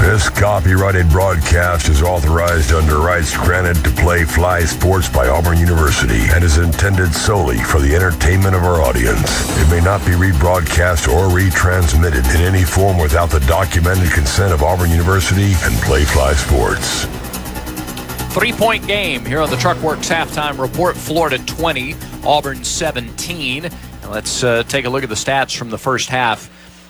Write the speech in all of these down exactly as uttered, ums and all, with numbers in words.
This copyrighted broadcast is authorized under rights granted to play Fly Sports by Auburn University and is intended solely for the entertainment of our audience. It may not be rebroadcast or retransmitted in any form without the documented consent of Auburn University and Play Fly Sports. Three-point game here on the Truckworks halftime report. Florida twenty, Auburn seventeen. And let's uh, take a look at the stats from the first half.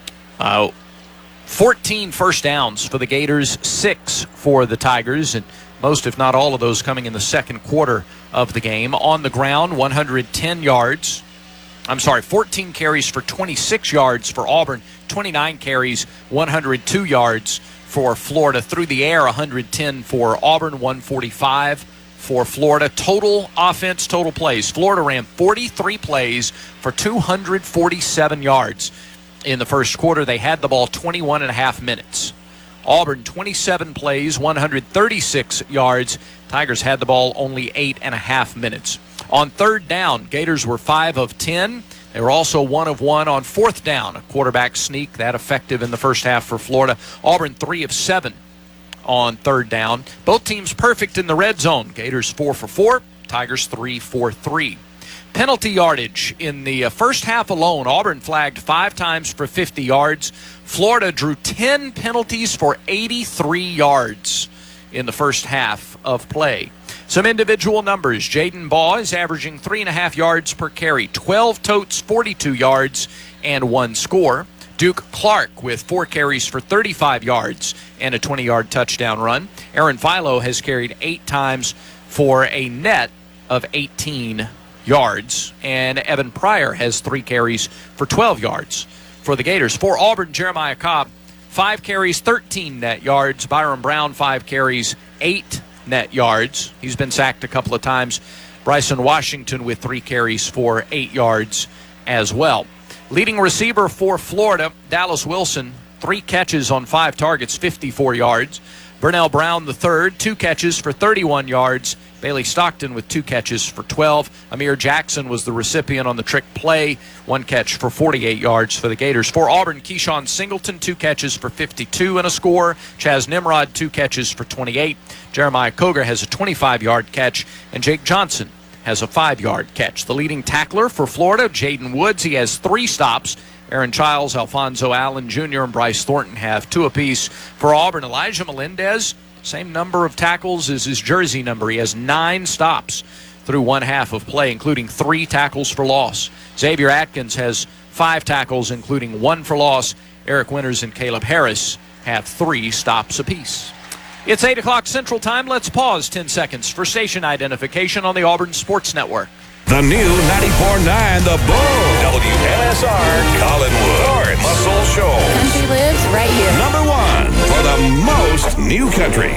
Uh, fourteen first downs for the Gators, six for the Tigers, and most, if not all of those, coming in the second quarter of the game. On the ground, one hundred ten yards. I'm sorry, fourteen carries for twenty-six yards for Auburn, twenty-nine carries, one hundred two yards for Florida. Through the air, one hundred ten for Auburn, one forty-five for Florida. Total offense, total plays. Florida ran forty-three plays for two hundred forty-seven yards. In the first quarter, they had the ball twenty-one and a half minutes. Auburn, twenty-seven plays, one hundred thirty-six yards. Tigers had the ball only eight and a half minutes. On third down, Gators were five of ten. They were also one of one on fourth down. A quarterback sneak, that effective in the first half for Florida. Auburn, three of seven on third down. Both teams perfect in the red zone. Gators four for four, Tigers three for three. Penalty yardage in the first half alone, Auburn flagged five times for fifty yards. Florida drew ten penalties for eighty-three yards in the first half of play. Some individual numbers. Jaden Baugh is averaging three and a half yards per carry, twelve totes, forty-two yards, and one score. Duke Clark with four carries for thirty-five yards and a twenty-yard touchdown run. Aaron Philo has carried eight times for a net of eighteen yards, and Evan Pryor has three carries for twelve yards for the Gators. For Auburn, Jeremiah Cobb, five carries, thirteen net yards. Byron Brown, five carries, eight net yards. He's been sacked a couple of times. Bryson Washington with three carries for eight yards as well. Leading receiver for Florida, Dallas Wilson, three catches on five targets, fifty-four yards. Burnell Brown, the third, two catches for thirty-one yards. Bailey Stockton with two catches for twelve. Amir Jackson was the recipient on the trick play, one catch for forty-eight yards for the Gators. For Auburn, Keyshawn Singleton, two catches for fifty-two and a score. Chaz Nimrod, two catches for twenty-eight. Jeremiah Koger has a twenty-five-yard catch, and Jake Johnson has a five-yard catch. The leading tackler for Florida, Jaden Woods, he has three stops. Aaron Childs, Alfonso Allen Junior, and Bryce Thornton have two apiece. For Auburn, Elijah Melendez, same number of tackles as his jersey number. He has nine stops through one half of play, including three tackles for loss. Xavier Atkins has five tackles, including one for loss. Eric Winters and Caleb Harris have three stops apiece. It's eight o'clock Central Time. Let's pause ten seconds for station identification on the Auburn Sports Network. The new ninety-four point nine The Bull. W N S R, Collinwood. North Muscle Shoals. Country lives right here. Number one for the most new country.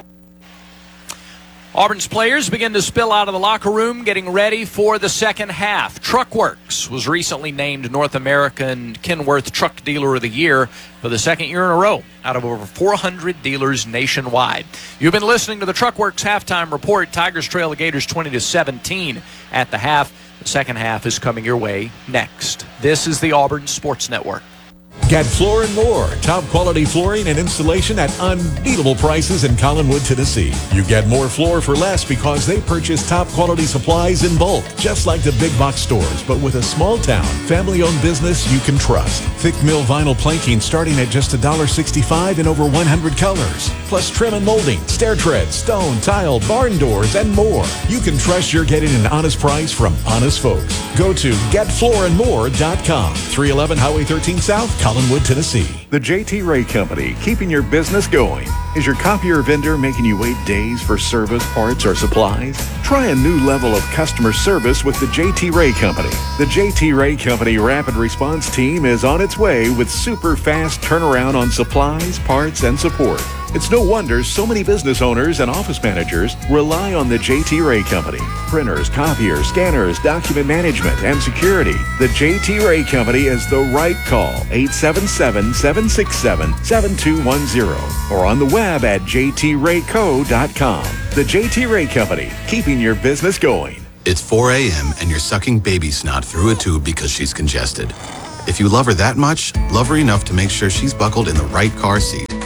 Auburn's players begin to spill out of the locker room, getting ready for the second half. Truckworks was recently named North American Kenworth Truck Dealer of the Year for the second year in a row, out of over four hundred dealers nationwide. You've been listening to the Truckworks halftime report. Tigers trail the Gators twenty to seventeen at the half. The second half is coming your way next. This is the Auburn Sports Network. Get Floor and More, top quality flooring and installation at unbeatable prices in Collinwood, Tennessee. You get more floor for less because they purchase top quality supplies in bulk, just like the big box stores, but with a small town, family owned business you can trust. Thick mill vinyl planking starting at just one dollar sixty-five in over one hundred colors. Plus trim and molding, stair treads, stone, tile, barn doors, and more. You can trust you're getting an honest price from honest folks. Go to get floor and more dot com. three eleven Highway thirteen South, Collinwood, Tennessee. The J T Ray Company, keeping your business going. Is your copier vendor making you wait days for service, parts, or supplies? Try a new level of customer service with the J T Ray Company. The J T Ray Company Rapid Response Team is on its way with super fast turnaround on supplies, parts, and support. It's no wonder so many business owners and office managers rely on the J T Ray Company. Printers, copiers, scanners, document management, and security. The J T Ray Company is the right call. eight seven seven, seven six seven, seven two one zero or on the web at j t ray co dot com. The J T Ray Company, keeping your business going. It's four a.m. and you're sucking baby snot through a tube because she's congested. If you love her that much, love her enough to make sure she's buckled in the right car seat.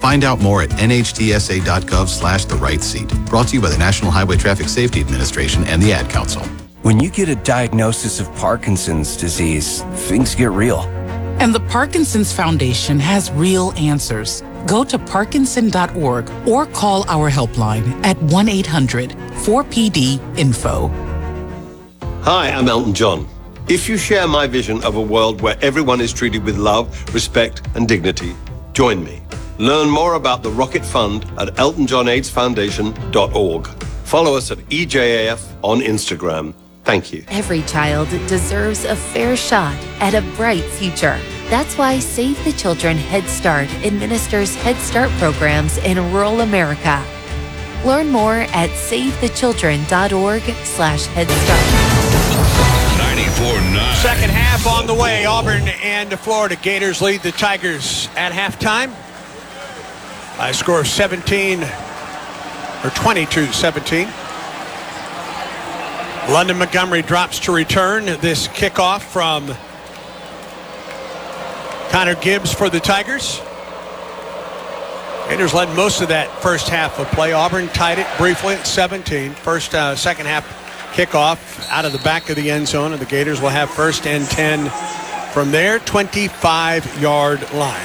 Find out more at N H T S A dot gov slash the right seat. Brought to you by the National Highway Traffic Safety Administration and the Ad Council. When you get a diagnosis of Parkinson's disease, things get real. And the Parkinson's Foundation has real answers. Go to Parkinson dot org or call our helpline at one eight hundred four P D info. Hi, I'm Elton John. If you share my vision of a world where everyone is treated with love, respect, and dignity, join me. Learn more about the Rocket Fund at elton john aids foundation dot org. Follow us at E J A F on Instagram. Thank you. Every child deserves a fair shot at a bright future. That's why Save the Children Head Start administers Head Start programs in rural America. Learn more at save the children dot org slash Head Start. ninety-four point nine. Second half on the way. Auburn and the Florida Gators lead the Tigers at halftime by a score of seventeen or twenty-two seventeen. London Montgomery drops to return this kickoff from Connor Gibbs for the Tigers. Gators led most of that first half of play. Auburn tied it briefly at seventeen. First, uh, second half kickoff out of the back of the end zone, and the Gators will have first and ten from their twenty-five yard line.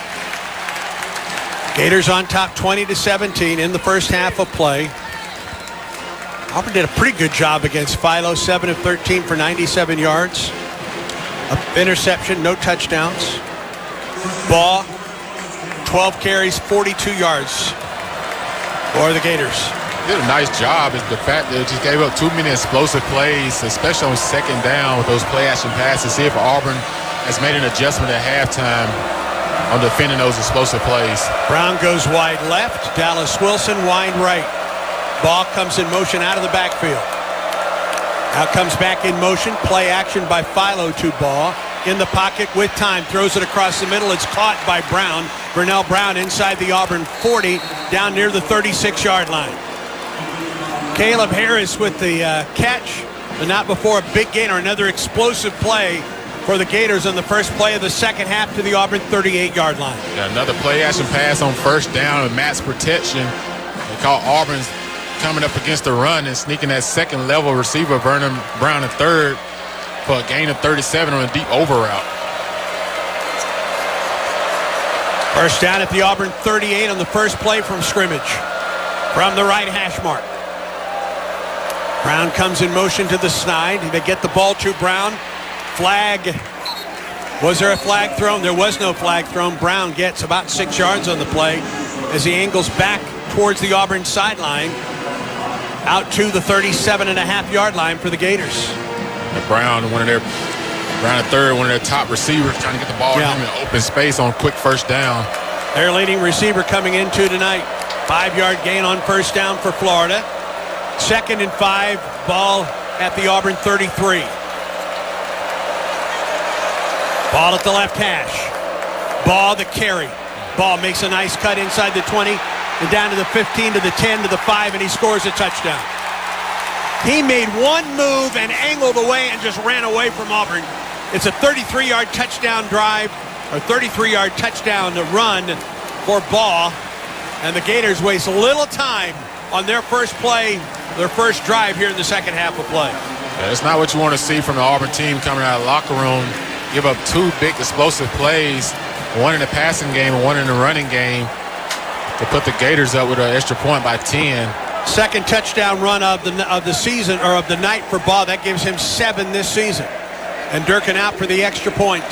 Gators on top twenty to seventeen in the first half of play. Auburn did a pretty good job against Philo, seven of thirteen for ninety-seven yards. An interception, no touchdowns. Ball, twelve carries, forty-two yards for the Gators. Did a nice job is the fact that it just gave up too many explosive plays, especially on second down with those play action passes. See if Auburn has made an adjustment at halftime on defending those explosive plays. Brown goes wide left. Dallas Wilson wide right. Ball comes in motion out of the backfield. Now comes back in motion. Play action by Philo to Ball. In the pocket with time. Throws it across the middle. It's caught by Brown. Vernell Brown inside the Auburn forty, down near the thirty-six yard line. Caleb Harris with the uh, catch, but not before a big gain or another explosive play for the Gators on the first play of the second half to the Auburn thirty-eight yard line. Yeah, another play action pass on first down with Matt's protection. They caught Auburn's coming up against the run and sneaking that second level receiver, Vernon Brown, in third for a gain of thirty-seven on a deep over route. First down at the Auburn thirty-eight on the first play from scrimmage. From the right hash mark. Brown comes in motion to the snide. They get the ball to Brown. Flag. Was there a flag thrown? There was no flag thrown. Brown gets about six yards on the play as he angles back towards the Auburn sideline. Out to the thirty-seven and a half yard line for the Gators. And Brown, one of their Brown at third, one of their top receivers, trying to get the ball yeah. to him in open space on quick first down. Their leading receiver coming into tonight. Five yard gain on first down for Florida. Second and five, ball at the Auburn thirty-three. Ball at the left hash. Ball the carry. Ball makes a nice cut inside the twenty and down to the fifteen, to the ten, to the five, and he scores a touchdown. He made one move and angled away and just ran away from Auburn. It's a thirty-three yard touchdown drive, or thirty-three yard touchdown to run for Ball. And the Gators waste little time on their first play, their first drive here in the second half of play. Yeah, it's not what you want to see from the Auburn team coming out of the locker room. Give up two big explosive plays, one in the passing game and one in the running game, to put the Gators up with an extra point by ten. Second touchdown run of the of the season, or of the night for Ball. That gives him seven this season. And Durkin out for the extra point.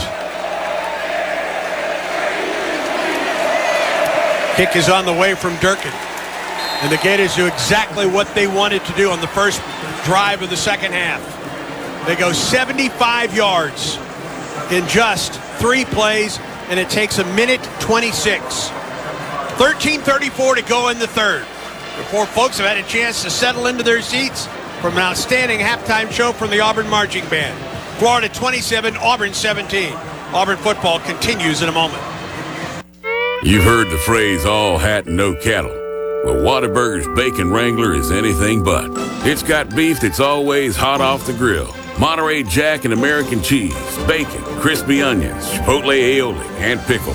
Kick is on the way from Durkin. And the Gators do exactly what they wanted to do on the first drive of the second half. They go seventy-five yards in just three plays, and it takes a minute twenty-six. thirteen thirty-four to go in the third. Before folks have had a chance to settle into their seats from an outstanding halftime show from the Auburn Marching Band. Florida twenty-seven, Auburn seventeen. Auburn football continues in a moment. You've heard the phrase, all hat and no cattle. Well, Whataburger's Bacon Wrangler is anything but. It's got beef that's always hot off the grill. Monterey Jack and American cheese, bacon, crispy onions, chipotle aioli, and pickles.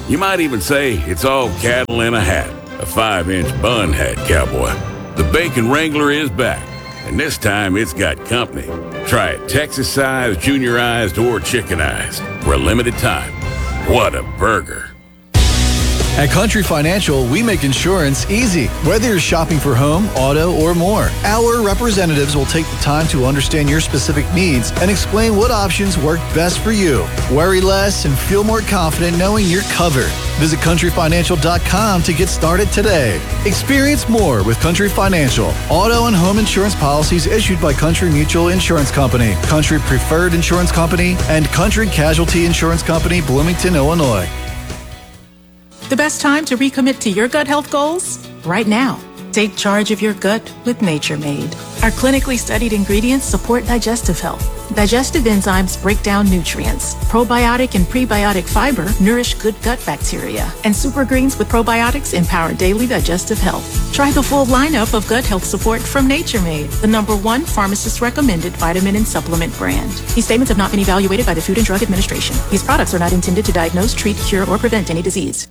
You might even say it's all cattle in a hat, a five-inch bun hat, cowboy. The Bacon Wrangler is back, and this time it's got company. Try it Texas-sized, junior-ized, or chickenized for a limited time. What a burger. At Country Financial, we make insurance easy. Whether you're shopping for home, auto, or more, our representatives will take the time to understand your specific needs and explain what options work best for you. Worry less and feel more confident knowing you're covered. Visit country financial dot com to get started today. Experience more with Country Financial. Auto and home insurance policies issued by Country Mutual Insurance Company, Country Preferred Insurance Company, and Country Casualty Insurance Company, Bloomington, Illinois. The best time to recommit to your gut health goals? Right now. Take charge of your gut with Nature Made. Our clinically studied ingredients support digestive health. Digestive enzymes break down nutrients. Probiotic and prebiotic fiber nourish good gut bacteria. And super greens with probiotics empower daily digestive health. Try the full lineup of gut health support from Nature Made, the number one pharmacist-recommended vitamin and supplement brand. These statements have not been evaluated by the Food and Drug Administration. These products are not intended to diagnose, treat, cure, or prevent any disease.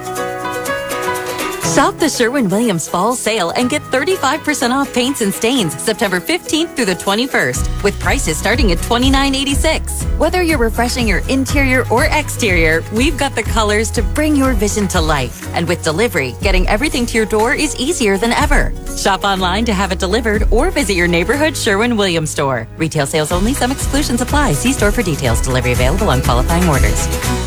Shop the Sherwin-Williams Fall Sale and get thirty-five percent off paints and stains September fifteenth through the twenty-first, with prices starting at twenty-nine eighty-six. Whether you're refreshing your interior or exterior, we've got the colors to bring your vision to life. And with delivery, getting everything to your door is easier than ever. Shop online to have it delivered or visit your neighborhood Sherwin-Williams store. Retail sales only. Some exclusions apply. See store for details. Delivery available on qualifying orders.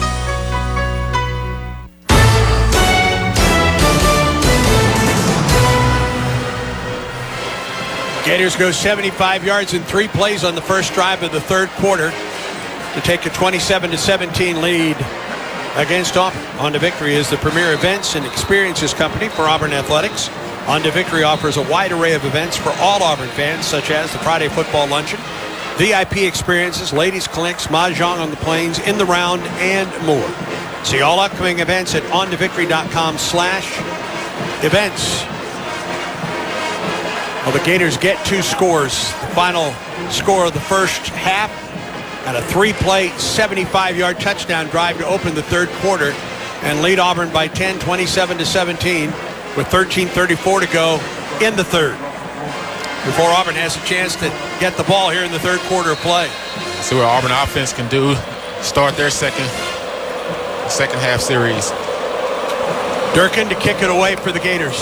Gators go seventy-five yards in three plays on the first drive of the third quarter to take a twenty-seven to seventeen lead against Auburn. On to Victory is the premier events and experiences company for Auburn Athletics. On to Victory offers a wide array of events for all Auburn fans, such as the Friday football luncheon, V I P experiences, ladies clinics, mahjong on the plains, in the round, and more. See all upcoming events at on to victory dot com slash events. Well, the Gators get two scores. The final score of the first half and a three-play, seventy-five-yard touchdown drive to open the third quarter and lead Auburn by ten, twenty-seven to seventeen, with thirteen thirty-four to go in the third, before Auburn has a chance to get the ball here in the third quarter of play. See what Auburn offense can do. Start their second, second half series. Durkin to kick it away for the Gators.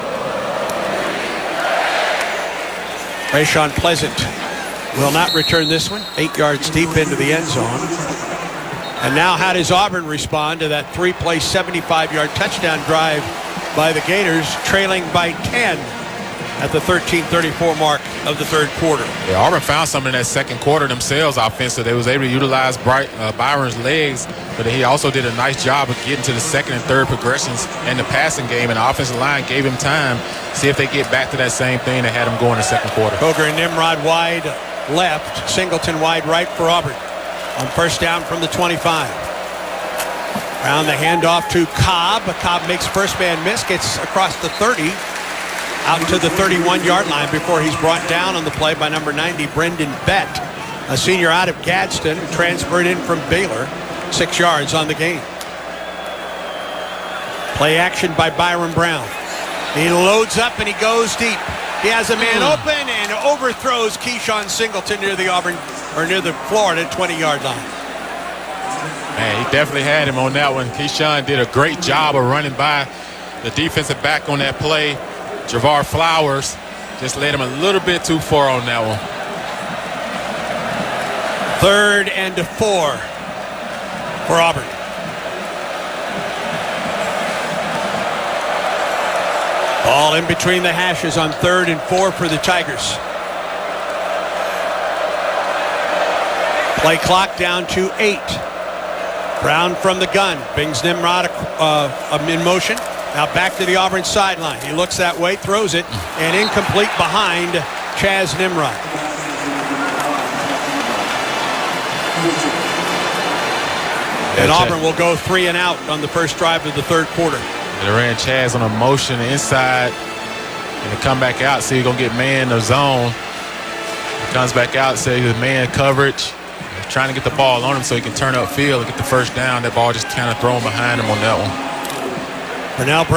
Rayshawn Pleasant will not return this one. Eight yards deep into the end zone. And now how does Auburn respond to that three-play, seventy-five-yard touchdown drive by the Gators, trailing by ten at the thirteen thirty-four mark of the third quarter? Yeah, Auburn found something in that second quarter themselves offensive. They was able to utilize Bright, uh, Byron's legs, but he also did a nice job of getting to the second and third progressions in the passing game, and the offensive line gave him time. See if they get back to that same thing that had them go in the second quarter. Coger and Nimrod wide left, Singleton wide right for Auburn on first down from the twenty-five. Around the handoff to Cobb. Cobb makes first man miss, gets across the thirty, out to the thirty-one-yard line before he's brought down on the play by number ninety, Brendan Bett, a senior out of Gadsden, transferred in from Baylor, six yards on the game. Play action by Byron Brown. He loads up and he goes deep. He has a man open and overthrows Keyshawn Singleton near the Auburn, or near the Florida twenty-yard line. Man, he definitely had him on that one. Keyshawn did a great job of running by the defensive back on that play. Javar Flowers just led him a little bit too far on that one. Third and four for Auburn. Ball in between the hashes on third and four for the Tigers. Play clock down to eight. Brown from the gun. Brings Nimrod uh, in motion. Now back to the Auburn sideline. He looks that way, throws it, and incomplete behind Chaz Nimrod. And Auburn will go three and out on the first drive of the third quarter. They ran Chaz on a motion inside, and they come back out, see he's going to get man in the zone. He comes back out, say the man coverage. trying to get the ball on him so he can turn upfield and get the first down. That ball just kind of thrown behind him on that one. Pernell